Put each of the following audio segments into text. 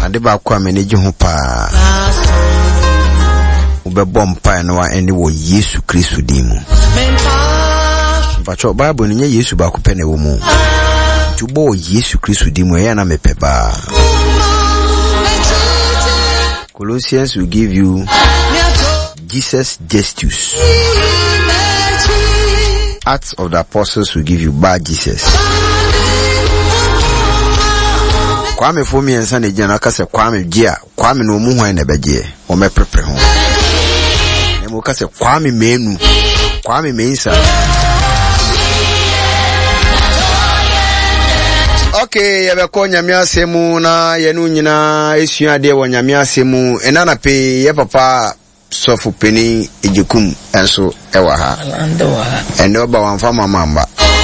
ade ba kwa meneji ho pa ubebɔ mpa no wa ene wo Yesu Kristo dimu bacho Bible ni nye Yesu ba kupene wo mu tubo Yesu Kristo dimu ya na mepeba. Colossians will give you Jesus Gestus. Acts of the Apostles will give you Bar Jesus. Kwame fomi ensa ne jana kase kwame gia kwame no mu hwan na beje o me prepare ho nemo kase kwame menu kwame mensa. Okay, yabe ko nyame asemu na yenu nyina esua de wo nyame asemu enana pe ye papa sofu peni ejekum enso ewa ha endo ba wanfa mama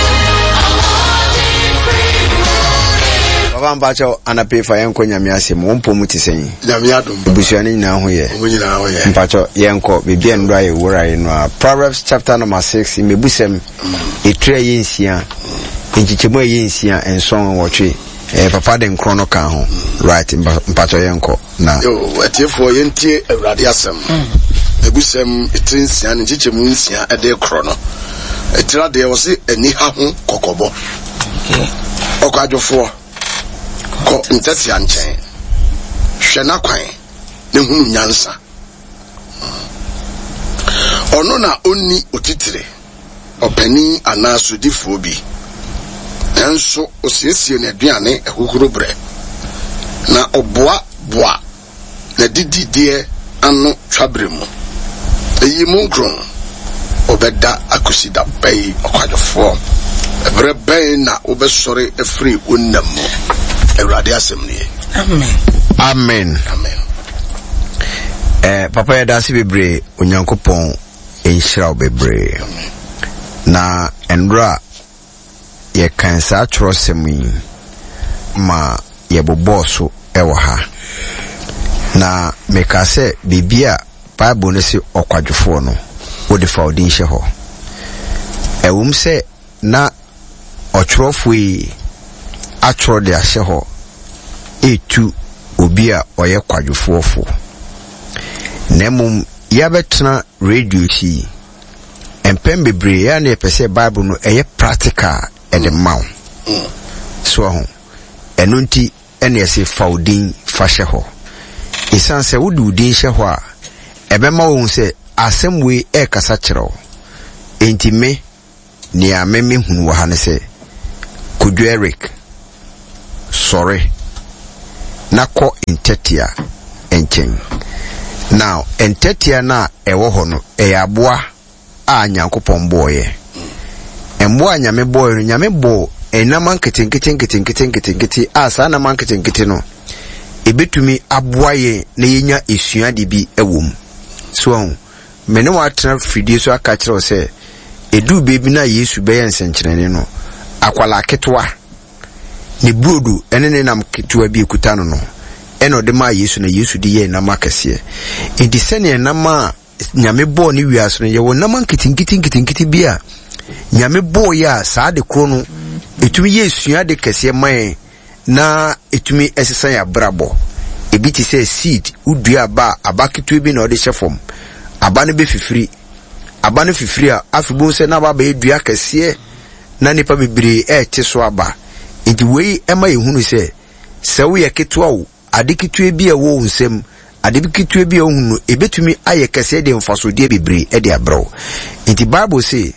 baba mbacho anape fa yenko nyame asemu wompo muti sen nyame adom busuani nyina ho ye mpacho yenko bibia ndo aye wura no Proverbs chapter number 6 mebusem etre yensia enchichemo yensia enson wotwe papa de nkrono kan ho right mpacho yenko na yo atiefo yentie awrade asem mebusem etrinsia enchichemo nsia ede krono etira de wo se ani ha ho kokobo okwadwofo ko ntasi anchen hwena kwan ne hunu nyansa ono na onni otitire opani anasudifo bi enso osiesie na aduane ehukuru bre na oboa boa na dididie anu twabre mu eyi munkron obeda akusida bai okwadofo ebre bai na obesore efri onnam Ewrade assemni. Amen. Papa ya dasi bebre onyankopon enhyira bebre. Na enra ye kansa atrosemi ma ye boboso ewa ha. Na meka se bibia Bible ne se okwadwofo no wo de faudin hye ho. Ewum se na otworofo yi atro de ahye ho etu obi a oye kwadwofo nemum ya betena radio chi empem bebre ya na pese Bible no eye practical e de maw so ho eno nti ene ese faudin fa hye ho isanse wo dudin hye ho a ebema wo se asemwe e kasa kyerɛw enti me ni ameme hunu wa ha ne se Kudu Eric sorry nako intetia enchen now intetia na ewo ho no eyaboa a nyankopon boye emboa nyame boy no nyame bo enama nketenkete asa na manketenkete no ebetumi aboa ye na yenya esua de bi ewom so mene wa tena fidie so aka kire o se edu bebi na Yesu be yensenkyerene no akwala ketwa ni brodo ene ne nam ketwa bi ekuta no eno de ma Yesu na Yesu di ye na makase enti sene na ma nyame bo ni wiaso no ye wo na mankitinkitinkitinkitin bia nyame bo ya saa de kro no etumi Yesu ade kase man na etumi esesa ya brabo ebi ti se seed udua ba abaketu bi na ode hyefom aba ne be fifiri aba ne fifiri a afibo se na ba ba edua kase na nipa bibiri te so aba enti wei ema yehunu se wo ye ketwa wo adeketu bi a wo nsem adeketu bi a hunu ebetumi aye kase de mfasode bibiri de abro enti Bible say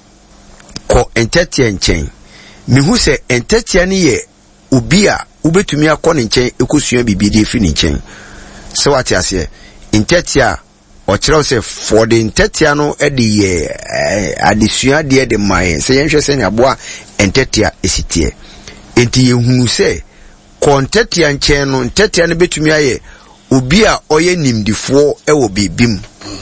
ko entetia nchen mihu se entetia ni ye obi a ubetumi akọ ne nchen ekosua bibiri de fi ne nchen se wate ase entetia o kire se for the entetia no e de ye adesua de de mai se yenhwe se ne aboa entetia esitie enti yehunu se kontetia nchen no entetia no betumi aye obi a oye nimdifo e wo bibim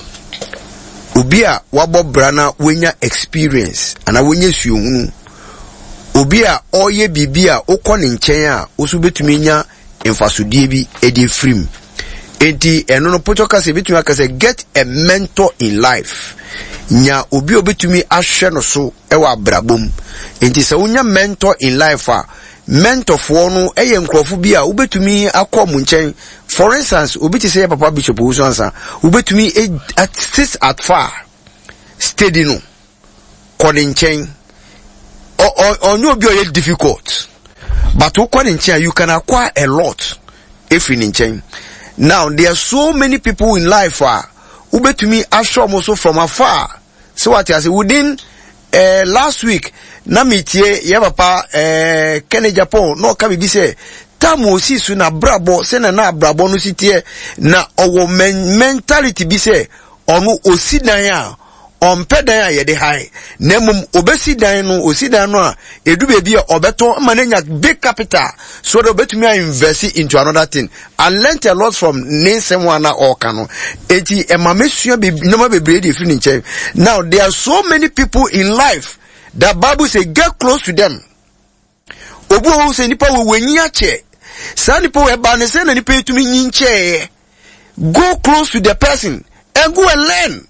obi a wabo brana wenya experience ana wenya suohunu obi a oye bibia okọ ne nchen a osu betumi nya mfasodie bi edi frim enti eno no potoka se betumi akase get a mentor in life nya obi obetumi ahwe no so e wa brabom enti se wonya mentor in life a mentor for no nkrofo bi a ubetumi akom nchen. For instance, obi say Papa Bishop Usansa, ubetumi at 6 at far steady no calling chain or no be difficult, but calling chain you can acquire a lot if in chain. Now there are so many people in life ubetumi ashom also from afar. So what I say within last week na mitie ye papa Kennedy Japan no ka bi say tamu si su na brabo se na brabo no sitie na owo mentality bi say onu osidan a ompedan a ye de high na mum obesidan no osidan no a edu bebi a obeto mananya big capital so that obetumi invest into another thing. I learned a lot from Nelson Wana Okano. Eti emamesua be no be dey free nche. Now there are so many people in life that Bible say get close to them. Obu o say nipa we wenyi ache. Sa nipa we ba ne say na nipa etumi nyinche. Go close to the person and go and learn.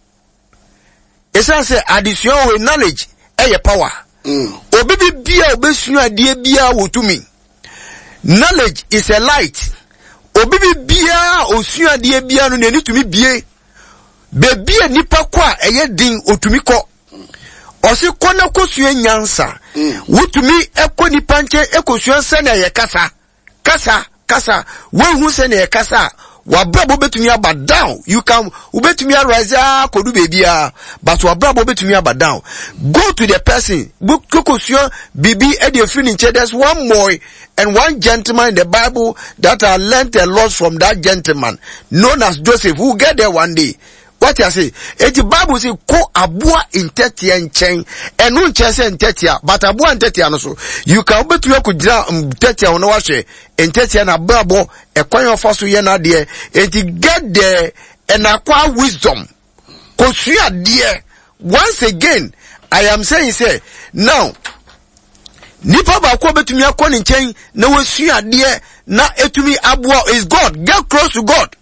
Esa say addition with knowledge e power. Obi bia obesua de bia wotumi. Knowledge is a light. Obi bia osua de bia no ne tumi bie. Bebi nipa kwa eye din otumi ko. Osi kona kosua nyansa. Wotumi ekọ nipa nche ekosua se na ye kasa. Kasa. When who se na ye kasa. Wabrabo betumi aba down. You can ubetumi rise kodu bebia, but wabrabo betumi aba down. Go to the person. Kokosua bibi e dey free nche. There's one boy and one gentleman in the Bible that I learned a lot from that gentleman known as Joseph, who get there one day. What you say? The Bible say ko abua intetia nchen enu nche se intetia but abua intetia no so you can bet you could intetia ono wahwe intetia na brabo ekwan ofa so ye na de enti get there and acquire wisdom kosua de. Once again I am saying say now nipa ba ko betumi akọ nchen na wasua de na etumi abua is God. Get close to God.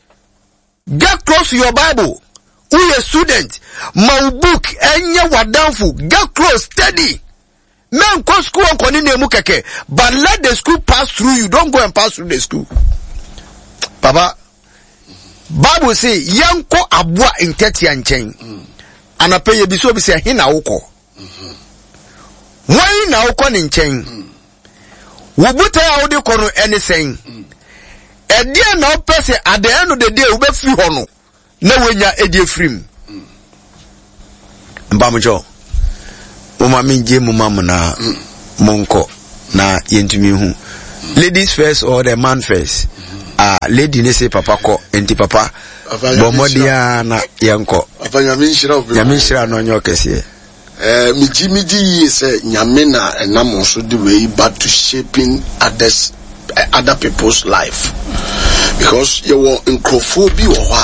Get close to your Bible. Who a student? My book, enye wadanfu. Get close, steady. Men go school on konine mukeke, but let the school pass through you. Don't go and pass through the school. Papa, Bible say, yanko abua inteti anchen. Anapeye biso bi say hina uko. Why na uko ni nchen? Wubuta ya odi kono anything. Edia na opese at the end of the day ube free hono na wenya edie free mbamjo mama minje mama na monko na yentumi hu ladies first or the man first. Lady ne say papa ko enti papa bomodia na yanko papa nyamenshira no nyo kese miji say nyame na enam so the way back to shaping other people's life, because you were in Crophobia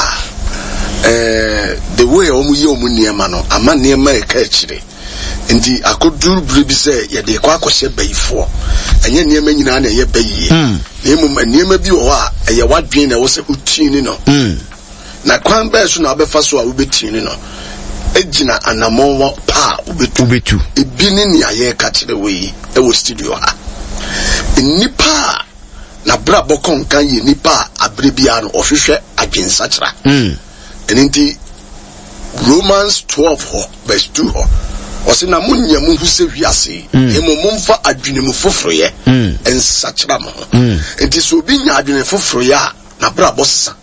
the way omu niema no ama niema e ka chire nti akodu bribi say ye de kwa kwose bayifo enye niema nyina na ye bayiye emu niema bi wo a ye wadwen na wo se utini no na kwan ba so na obefa so a ubetini no ejina anamon pa ubetu ebi ni ne aye ka chire we e wo studio ha nipa na brabo konkan ye nipa abrebia no ohwehwe adwensachra eninti Romans 12 verse 2 osi na munya mu hu se wiase emomumfa adwene mu foforo ye ensachra mo enti so bi nya adwene foforo ya na brabo sesa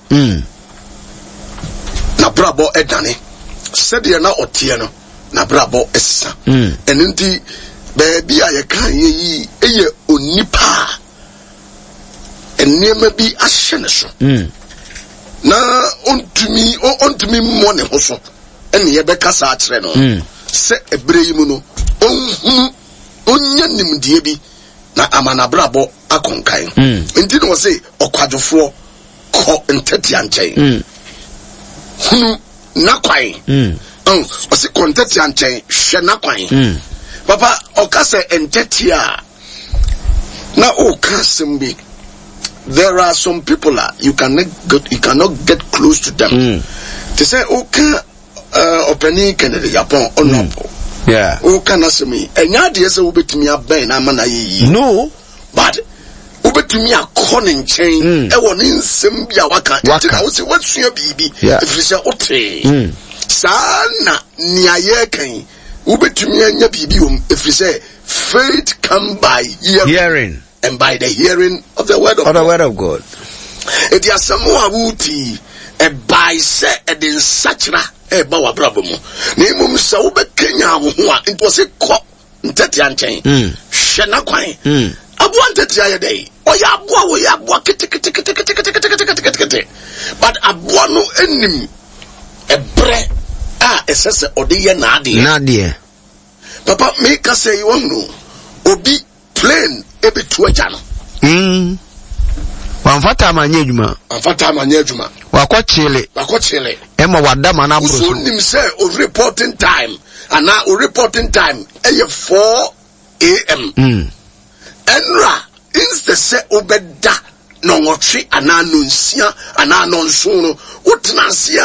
na brabo edane sede na otie no na brabo esesa eninti beebi aye kan ye eye onipa enema bi ahye so na ontumi money hoso ene ye beka sa akere no se ebrei mu no onya nimdie bi na amana brabo akonkan enti no se okwadwofo ko ntati anchen hunu na kwan o se kontati anchen hwe na kwan papa okase entati a na o kasembi. There are some people you cannot get close to them. They say, okay, opening Kennedy Japan honorable. Yeah. Oh, can I say me? And now they say we bet me a ben amana ye. No. but ubetumi akɔ ne nkyɛn ɛwɔ ne nsɛm bi a waka ntina wo se wasua biribi ɛfiri sɛ wote saa na nea yɛkan ubetumi anya biribi wɔ ɛfiri sɛ faith come by hearing and by the hearing of the word of God. It is some more wuti a by se a din sachra a bawa brabomo. Nemum saube Kenya, it was a cop Tetian chain. Shenaquine. I wanted the day. Oh, yabwa, but a buono enemy a bre a says Odia Nadia. Papa make us say you won't know. Obi plain ebe to a channel. Wamfata manyejuma. Wako chile. Ema wadama na brusu. Usunim say o reporting time. And now reporting time. 4 a.m. Enra inste se obeda no ngotri ana nunsia ana nonsuno. Utnasia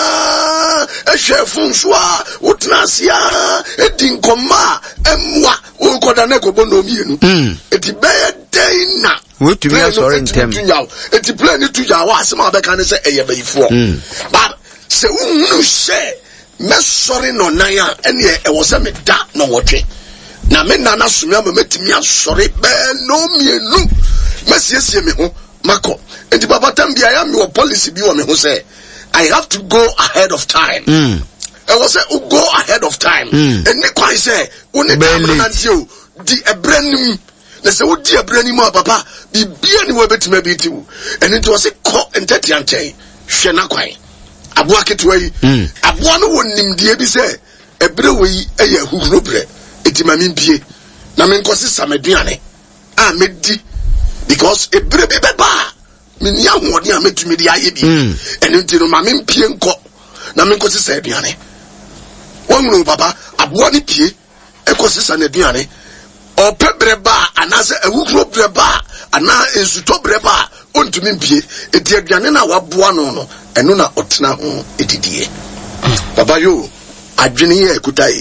funshwa utnasia edinkoma emwa ukodane kobono mienu. Etibeye deina. What to be sorry in them. It's plenty to Yawa, some other kind of say a before. But say, no, say, Mess sorry no Naya, and yet it was a me that no watching. Now, men nana summa met me, I'm sorry, bear no me, no. Messias, me, Mako, and the Babatambi, I am your policy, be who say, I have to go ahead of time. I was say, go ahead of time. And Nick, say, only you, the a brand new. They say, oh dear, brainy ma papa, be anywhere but maybe too. And it was a cock and tetiante, Shenaquai. A bucket way, a one who named the say, a brewery, a year who rubre, it mamin pie. Namin causes some mediane. Ah, medi, because a brebe baba, Minya one year made to me the IAB, and until mamin pie and cock, Namin causes a biane. One no papa, a one pie, a causes an ediane. O pebreba anase ewukro breba ana ensuto breba ontumi mpie eti aduane na waboa no no eno na otena ho edidie baba yo adwene ye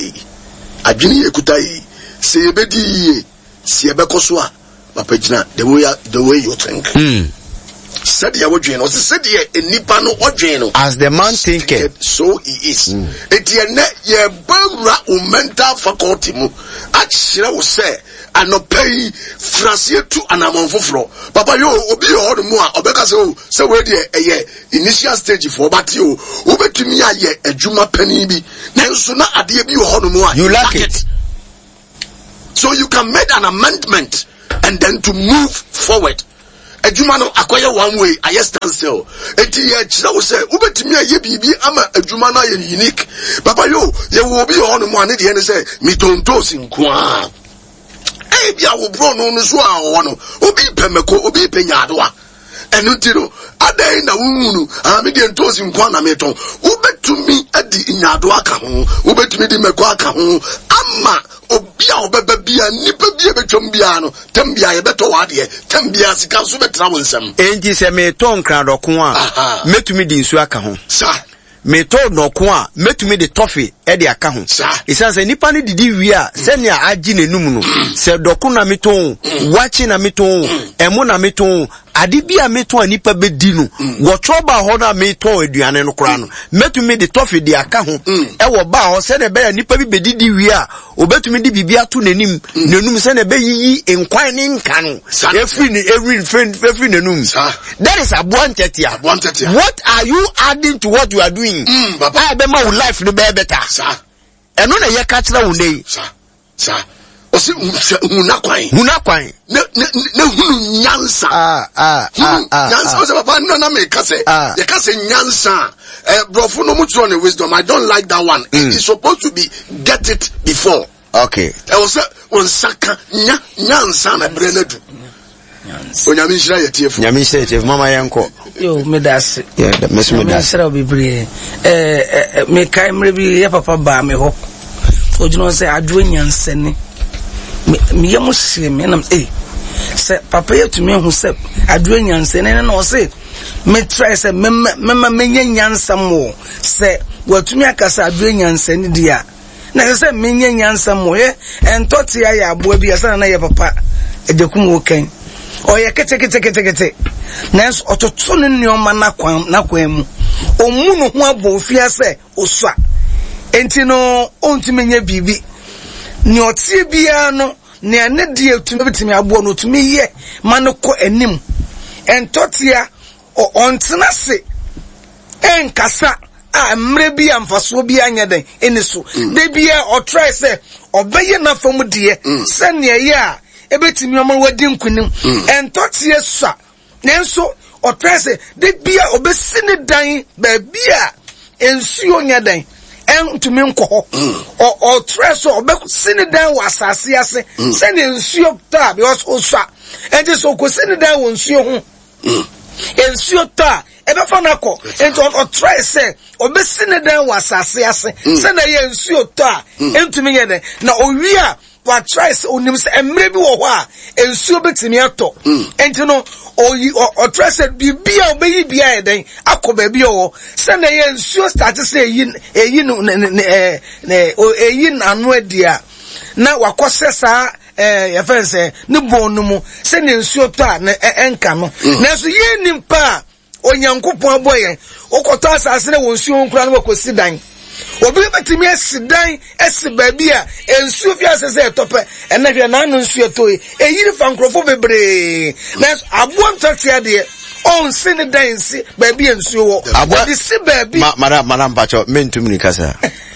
ekuta yi se yebedi ye se yebekoso a papa gina the way you think said ya wodwen no said ye enipa no odwen no as the man thinketh so he is eti ene ye bawura o mental faculty mu achire wo say anopay frasie tu anamonfoforo papa yo obi ho do mu a obeka say we dey eye initial stage for but yo obetumi aye adwuma pani bi nanso na ade bi ho do mu a you like it so you can make an amendment and then to move forward. Adwuma no akoye one way I stand still eti ye kira wo say ubetimi aye bibi ama adwuma no ye unique papa yo ye wo bi ho no mo ane de ne say mi tonto sinkwa e bia wo bro no so a wo no obi pemeko obi penyadoa enu tiro adai na wunu ami de nto sinkwa na meton ubetumi adi nyadoa ka ho ubetumi di meko aka ho ama obia obeba bia nipa bia betwom bia no tambia ye beto wade tambia sika so betra wonsam enji se me ton kradoko a metumi di nsu aka ho sa me to noko a metumi di toffee e di aka ho isan se nipa ne didi wi a se ne agi nenum no se doko na meton wachi na meton emu na meton ade bia meton nipa bedi no wo choba ho na meton aduane no kora no metumi di toffee di aka ho e wo ba ho se ne be ya nipa bi bedidi wi a obetumi di bibia to nenum se ne be yiyi enkwan ne nka no efri ni every nenum that is abwantetia. What are you adding to what you are doing? I be my life no be better eno na ye ka kira wo nei sa osi hunakwan ne hunu nyansa nyansa o papa na me ka se ye ka se nyansa brofo no mutuo ne wisdom. I don't like that one. It's supposed to be get it before. Okay. E o se on saka nyansa na brenadu onyame nshira yetiefo nyame nshira yetiefo mama yanko yo medase yeah that mess me that nshira bebre me kai mrebi ya papa ba me ho ojuno se adwo nyansane me yemu hye me nam se papa yetumi hu se adwo nyansane na o se me try se me nyansam wo se watumi akasa adwo nyansane dia na se me nyansam wo ye entoti ya aboa bi asa na ye papa ejekum wo kan oye kete nanso ototo ne nneoma nakwan mu omu no ho abɔ ofia sɛ osua enti no ontumi nya bibi ne otie bia no ne ne de etumi betumi abɔ no otumi ye ma no kɔ anim entotia ontena se enkasa a mre bi amfaso bi anya den eni so de bia o try say obeye na fam de se ne ye a ebetimi omo wadi nkunim entotie sua nenso o try say de bia obesi ne dan ba bia ensuo nya dan entumi nkɔ o try so obesi ne dan wa asase ase se ne ensuo ta because osua enti so ko se ne dan wo nsuo ho ensuo ta ebefa nako enti o try say obesi ne dan wa asase ase se na ye ensuo ta entumi ye den na owi a wa try say onim se emre bi wo ho a ensuo betimi ato enti no o try say bibia obeyi bia ye den akoba bi wo se na ye ensuo start say eyi no eyi nanu adia na wakose saa ya fense ne bonu mu se ne ensuo to a na enka no na so ye nimpa onyankopon aboye okoto asase na wonsuo nkura na wakosi dan obi betimi asidan esi baabi a ensuo fi asese etope ena hwe na anu nsuo to eyiri fa nkrofo bebre na abo ntatia de on sini dan si baabi ensuo wo abo de si baabi madam pacho mentumi kasa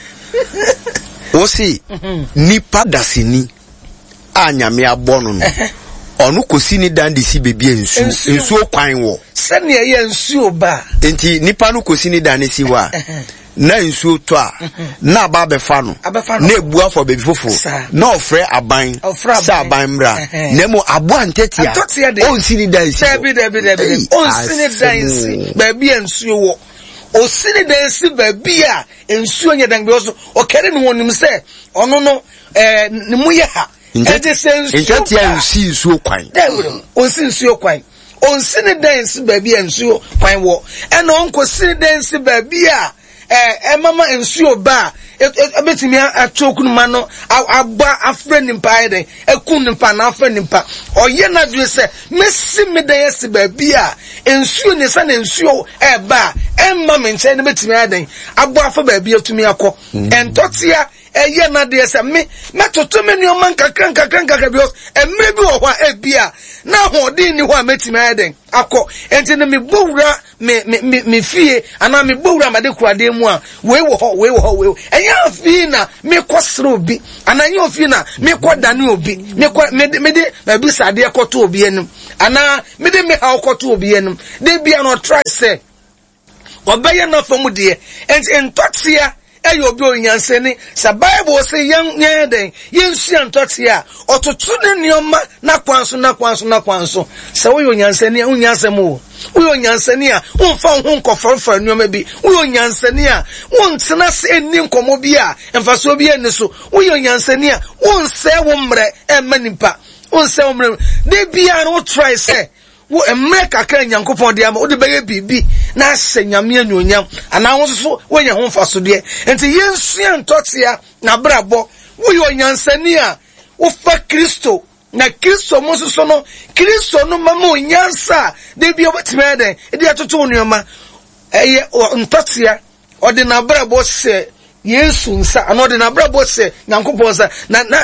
osi nipa dasini anyame abono no onu kosi ni dan de si baabi ensuo kwan wo se ne ye ensuo ba enti nipa no kosi ni dan si wa na nsuo to a na ba be fa no na ebu afọ bebi fofo na ofre aban sa aban mra na mo abo antetia on sini dansi debi on sini dansi baby nsuo wo o sini dansi baby a nsuo nya dan bi so o kere no wonim se ono no ne mu ye ha entetia nsuo kwan on sini nsuo kwan on sini dansi baby nsuo kwan wo e na on ko sini dansi baby a mama ensuo ba ebetimi atoku numa no agba afre nimpa eden ekun nimpa na afre nimpa oye na dwe se mesi medan esi ba bia ensuo ne sa na ensuo ba emma menche ne betimi eden agba afre ba bia tumi akọ entotia eye na de se me metoto me nneoma nkakra because emre bi wo hwa ebia na hodin ni hwa metimi eden akọ enti ne me bowura me fie ana me bowura made kurade mu a we wo enya fie na me kwosro obi ana nya fie na me kwadane obi me de na bi sade ekoto obi enum ana me de me ha ekoto obi enum de bia no try say obeye na famu de enti entotia eyo obi onyanseni sa Bible say yan den yensia ntotia ototo ne nioma na kwanso sa wo onyanseni onyansem wo onyanseni a wonfa ho nkofofo nioma bi wo onyanseni a wontena se eni nkomo bi a emfaso bi eni so wo onyanseni a wonse wo mre emanipa wonse wo mre de bia no try say wo emre kakra nyankopon de ama wo de beye bibi na asenyame anyonyam ana wo so wo nya ho faso de enti yensua ntotia na brabo wo yo nyansani a wo fa Kristo na Kristo mo so no Kristo no mama onyansa de bia obetime den e de atoto onoma eye ntotia ode na brabo se Yesu nsa anode na brabo se nyankopon sa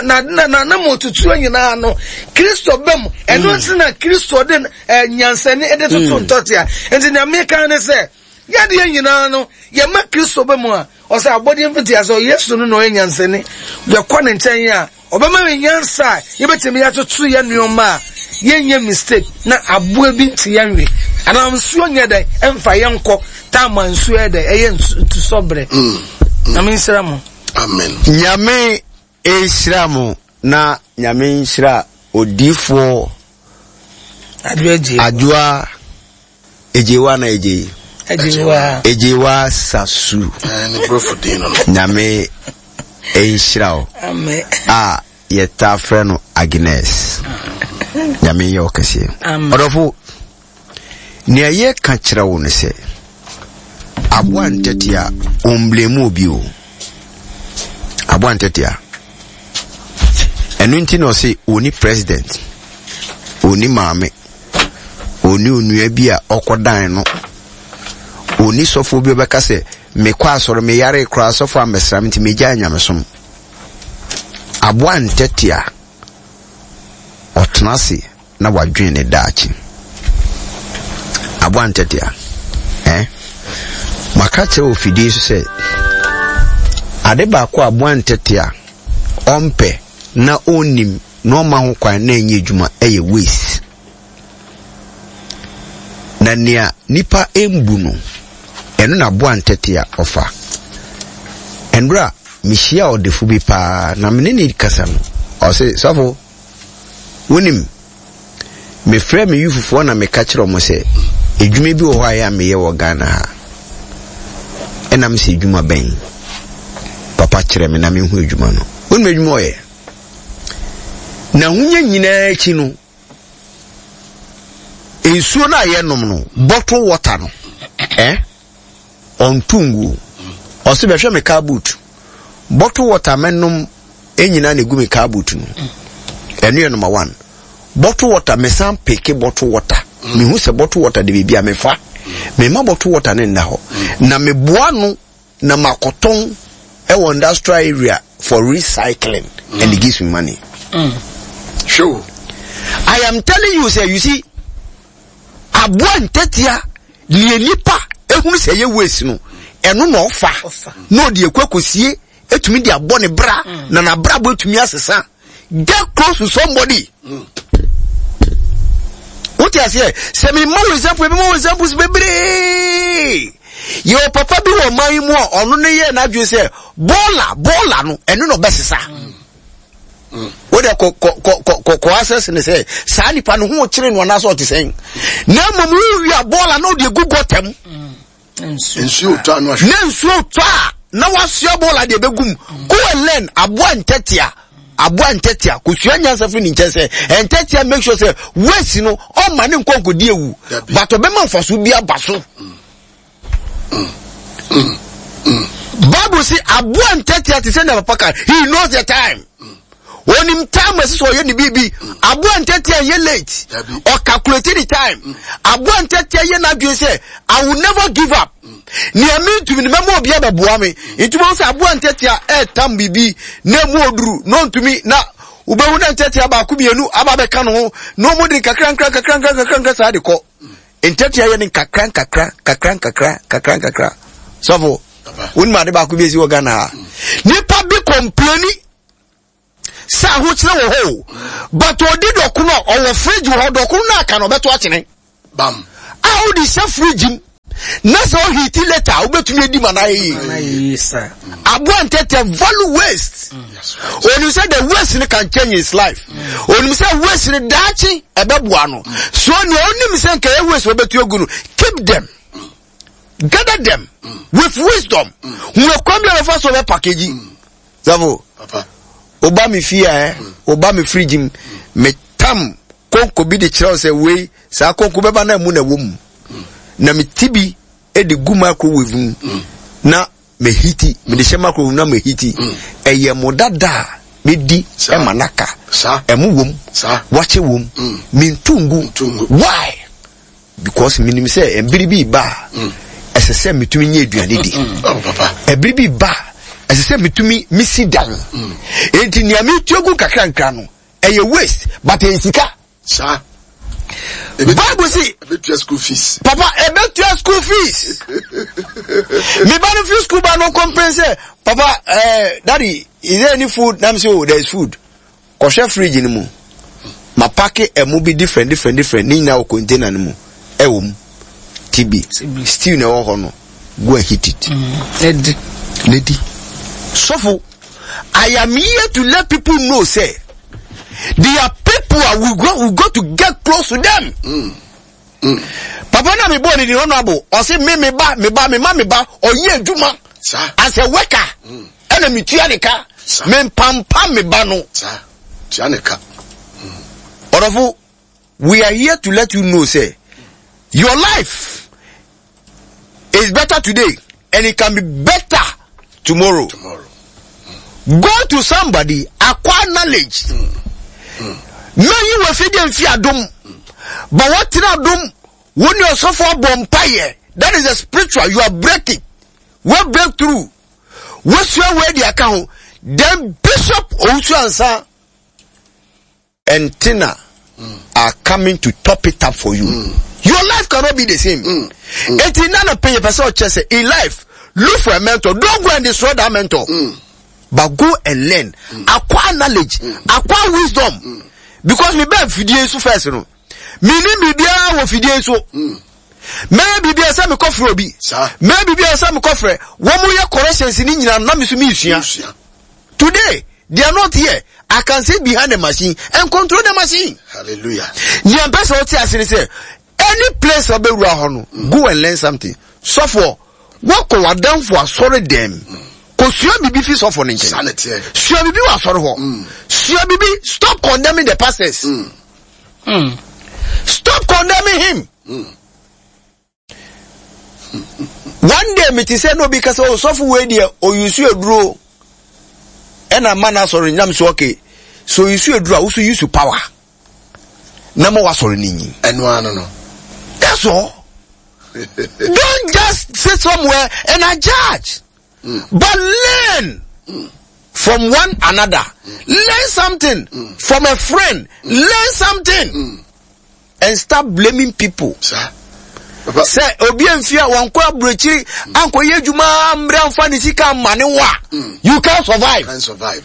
na motutu anyina no Kristo bem eno nsi na Kristo de nyansani e de toto ntotia enti na meka ne se ya de anyina no ye ma Kristo bem a o se abodi mfiti aso Yesu no nyansani ye kwa ne nchen a obema nyansa ye betimi ya toto ya nuoma ye nya mistake na aboa bi nti yanwe ana nsuo nya dai emfa ye nko tama nsuo e dai eye ntusobre Amen Isramu. Amen. Nyame Isramu na nyame Isra odifo adwa ejewa na ejewa sasu. Nyame Israu. Amen. Yeta freno Agnes. Nyame yo kese. Odofo ni aye ka kira wo ne se Abuan tetia omblemu bio Abuan tetia enu nti no se oni president oni maame oni onua bi a okodan no oni sofo bi obeka se me kwa asoro me yare kra sofo ambesram nti me gya nyamesom aboa ntetia otnase na wadwen ne daachi aboa ntetia makache ofidi so se ade ba ko aboa ntetia ompe na onim no ma ho kwan na enye adwuma eye waste na nia nipa embu no eno na aboa ntetia ofa endra mihia odefu bi pa na menene kasa no o se sofo wonim me frame yufufo na me ka kire omo se edwuma bi wo ho aya me ye wo Ghana ha enam se edwuma ben papa kire me na me hu edwuma no wonim edwuma oye na hunya nyina chi no ensuo na ye nom no bottle water no ontungu o se be hwe me ka boot bottle water menom enyina na egu me ka boot no enu ye number 1 bottle water me sam peke bottle water me hu se bottle water de bibia me fa me ma bottle water ne nda ho na me boa no na makoton e won industrial area for recycling and it gives me money. Sure. I am telling you, say, you see, aboa ntetia nipa ehunu se ye waste no eno no ofa no de ekwakosie etumi de abɔ ne bra na na bra bo etumi asesa. Get close to somebody. What you say? Say me more examples bebre. Your papa bi wo man mu ono ne ye na dwe say bola no eno no besesa. What they ko access ne say sa nipa no ho kire no na so te sen. Na mamu wi bola no de gugotem. Ensuo to no ahwe. Nensuo to a na wasua bola de begum. Go and learn aboa ntetia kusua nyansa firi ni nkyese ntetia make sure say waste no o ma ne nkonkodi ewu but obema mfaso bi abaso. Bible say aboa ntetia te say na papa he knows the time. Onim time as so ye ni bibi aboa ntetia ye late or calculate the time. Aboa ntetia ye na dwe say I will never give up. Ni ami to me memo obi abeboa me ntuma say aboa ntetia tam bibi na mu oduru no ntumi na ubewu na ntetia ba ku bienu aba be ka no ho no mo de kakran sa de ko ntetia ye ni kakran so won ma de ba ku bi esi wo Ghana nipa bi complain sa ho kire wo ho but odi doku no o fridge wo doku na aka no beto akene bam how di chef fridge na so heat later obetumi edi manayi sir aboa ntetia value waste. When you say the waste can change his life, when you say waste ni dachi ebebuano, so ni only say ke waste obetu egunu, keep them, gather them with wisdom. We come here first of packaging. Zavo papa oba mi fia oba mi fridge me tam konko bi de kire say we sa konko beba na mu na wom na me tibi e de gu microwave na me hiti me de microwave na me hiti eye modada me di e manaka emu wom wache wom mintungu why because minim say embiribi ba esese metumi nye aduane di oh papa ebiribi ba esese metumi misi dan enti nia me tuogu kakra no eye waste but ensika sa Bible say ebetua school fees papa ebetua school fees me benefit school ba no compense papa daddy is there any food na me say oh there is food ko share fridge ni mu ma pack emu bi different ni na o container ni mu ewom TB still na wo ho no go and hit it lady so I am here to let people know say there are people we go to get close to them. Papa na me born in the honorable or say me ba or ye adwuma as a worker and me tuaneka me pampa me ba no tuaneka. Orofo we are here to let you know say your life is better today and it can be better tomorrow. Go to somebody, acquire knowledge. Many were feeding fear dum. But what did I do? When you suffer bompire, that is a spiritual, you are breaking. What breakthrough? What's your way the account? Then Bishop also answer and Tina are coming to top it up for you. Your life cannot be the same. It is not a pay a person in life. Look for a mentor. Don't go and destroy that mentor. But go and learn. Acquire knowledge. Acquire wisdom. Because we bear fidiyesu first, you know. Meaning bibia wo fidiyesu. Maybe bibia sa me kofre obi. Maybe bibia sa me kofre. Wo mo ye corrections ni nyina na me so me isua. Today, they are not here. I can sit behind the machine and control the machine. Hallelujah. The best what I say, any place of the go and learn something. So for what go down for sorry them. Cause you bibi fi so for ninja. Sanity. Sure bibi wa sorry ho. Sure bibi stop condemning the pastors. Stop condemning him. One day me say no because oh so for way there or you see a draw. And a man sorry nyam so okay. So you see a draw also use your power. Number was sorry nini. And no. That's all. Don't just sit somewhere and I judge. But learn from one another. Learn something from a friend. Learn something. And stop blaming people. Say obi enfia wankwa brechi anko yejuma mbra mfa ni sika mane wa. You can't survive. Can't survive.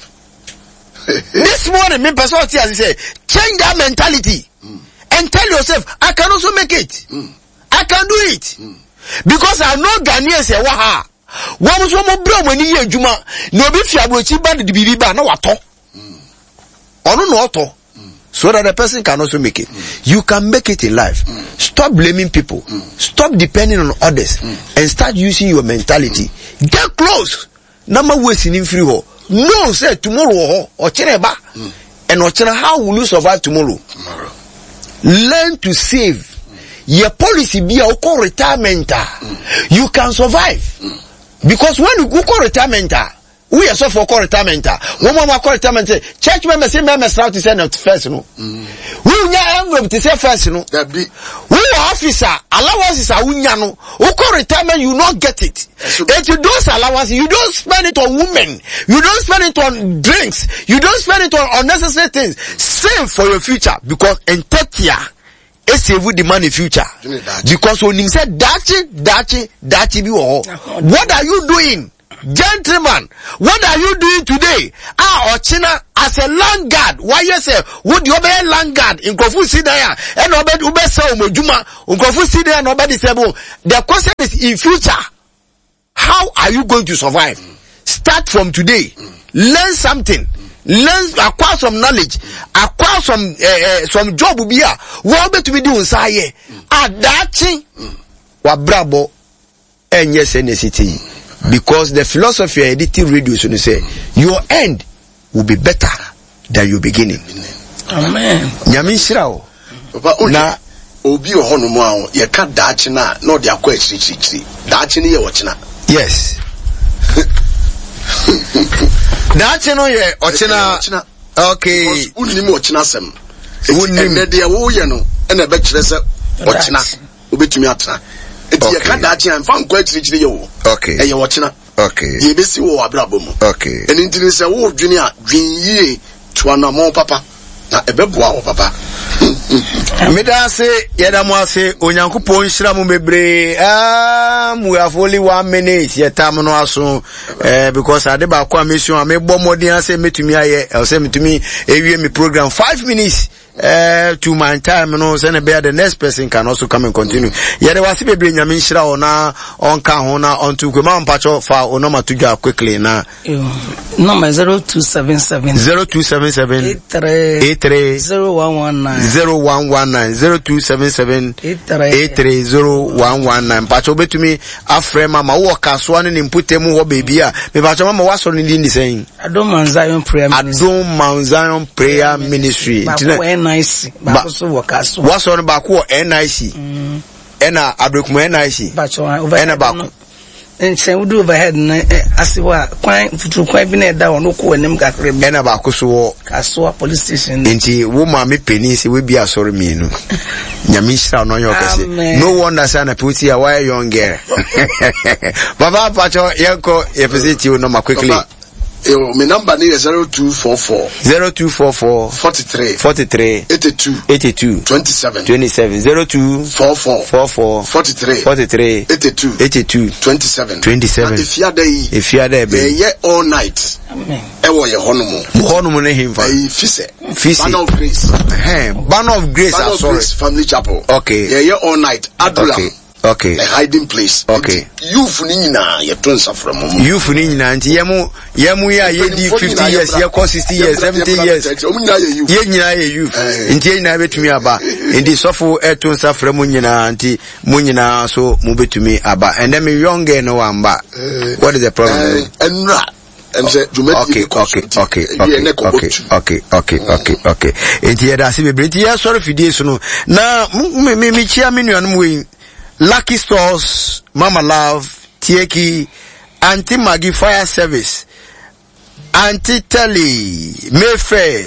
This morning me person say change that mentality and tell yourself I can also make it. I can do it. Because I know Ghanaians say waha. One so mo bro mani yejuma no bi fia brechi ba de bibiba na wato. Ono no oto. So that the person can also make it. You can make it in life. Stop blaming people. Stop depending on others. And start using your mentality. Get close. Number wasting in free ho. No, say tomorrow or cheneba. And how will you survive tomorrow? Learn to save. Your policy be a call retirement. You can survive. Because when you go call retirement, we are so for call retirement. One more call retirement. Church members say members start to say not first, no. We are envelope to say first, no. We are officer, allowances are unyano. Who call retirement, you not get it. If you don't allowances, you don't spend it on women. You don't spend it on drinks. You don't spend it on unnecessary things. Save for your future because in 30 years, it's a good demand in future. Because when you say dachi be what are you doing? Gentlemen, what are you doing today? Ochina as a land guard. Why you say would you be a land guard in Kofu Sidaya and nobody ube say Mojuma Kofu Sidaya nobody say the question is in future. How are you going to survive? Start from today. Learn something. Acquire some knowledge. Acquire some job ubia. What better we do say adachi wa brabo enyes necessity. Because the philosophy of editing radio so say your end will be better than your beginning. Amen. Nyame shirao. Papa na obi ohono mu a ye ka daachi na no de akwa chirichiri. Daachi ne ye wochina. Yes. Daachi no ye ochina. Okay. Unni mu ochina sem. Unni de wo ye no na be kire se ochina. Obetumi atena. Okay. Okay. Okay. Okay. And in say, oh, junior, dream to an among papa. Na ebeboa papa. Meda say, Yadamwa say, Onyankupo Shramu Bebre. We have only 1 minute. Yet time no aso. Because I deba kwa mission. I may bomb more than say me to me. I'll say me to me. Me program 5 minutes. To my time, you know, send a bear, the next person can also come and continue. Yeah, there was a baby in Yamishra or na on Kahona on to Kuman Pacho for Onoma to job quickly now. Number 0277 83 0119 0277 83 0119 Pacho bet to me a friend mama walk as one and put them over baby. Me Pacho mama was on the saying I don't Mount Zion prayer ministry. I don't Mount Zion prayer ministry. NIC bakoso wakaso waso no bako NIC ena abrekumo NIC ena bako nchen would overhead na asiwa kwan futu kwan bi na da wono ko enim kakre bi na ba koso kaso police station nti wo ma me peni se we bi asori mienu nyame shira no yo kase no wonder say na put here why young girl baba pacho yenko efisiti no ma quickly my number is 0244 43 82 27 0244 43 82 27 if you are there be all night ewo ye honomo ne himfa fise Banner of Grace Banner of Grace Family Chapel okay all night Adulam okay a hiding place okay youth ni nyina ye ton safra mom youth ni nyina nti yemu ya ye di 50 years ye ko 60 years 70 years ye nyina ye youth nti ye nyina betumi aba ndi sofo eton safra mu nyina nti mu nyina so mu betumi aba and then me younger no amba what is the problem enra okay. Enti ya da si bebre enti ya sorry fidie so no na me chia me nuanom we Lucky Stores, Mama Love, Tieki, Auntie Maggie Fire Service, Auntie Telly, Mayfair,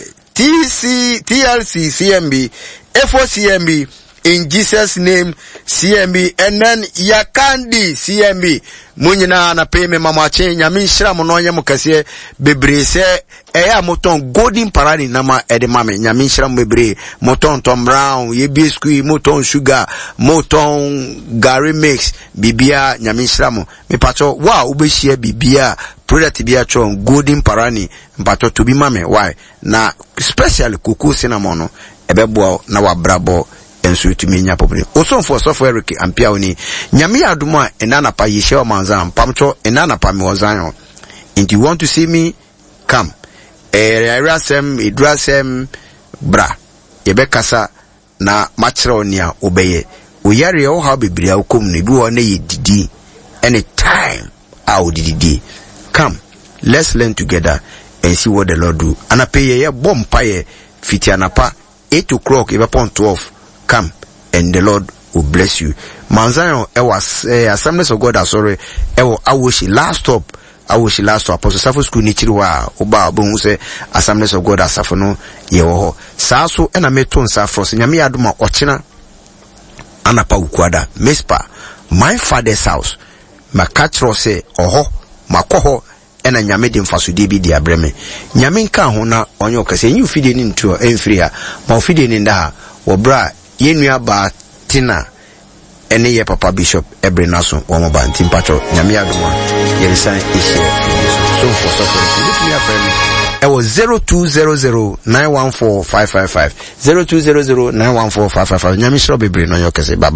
TLC, CMB, FOCMB, in Jesus' name, CMB, and then Yakandi, CMB, Munyina na pay me mama chain, Yamin Shram no Yamukase, Bebre se, Ea Moton, Golden Parani Nama Edemame, Yamin Shram Bebre, Moton Tom Brown, Ye Biscuit, Moton Sugar, Moton Gary Mix, Bibia, Yamin Shram, me pato, wow, Ubeshia Bibia, product Bia Chon, Golden Parani, Bato to be mame, why? Na, special kuku cinnamon, Ebebo, na wa brabo, enso tumi nya popni osonfo sofo Eric ampia oni nyame aduma enana pa yehwe manzan pamcho enana pa me wozan and you want to see me come erasem idrasem bra yebekasa na machira onia obeye oyare o ha bebria okom ne bi wo na yedidi anytime out didi come let's learn together and see what the Lord do anape ye bompaye fitianapa 8 o'clock upon 12 come and the Lord will bless you. Manzayo was Assemblies of God sorry awoshi last stop Apostle Safo School ni chiriwa oba bon say Assemblies of God asafono ye wo saa so na meton sa frost nyame adoma ochina anapa ukwada mespa my father's house makatro say oho makoho ena nyame de mfasode bi de abreme nyame nka ho na onye okase nyi fidie ni ntuo enfiri ha ma fidie ni nda ha wo bra yenua ba tina ene ye papa bishop ebrenaso wo mo ba ntimpacho nyame adoma ye resign issue so for support me friend it was 0200914555 0200914555 nyame shiro bebre no yokese baba.